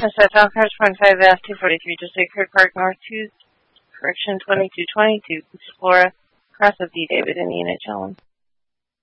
Southbound cars 25F 243, just Creek Park North 2, correction 2222, Explorer, cross of D. David, Indiana, Challenge.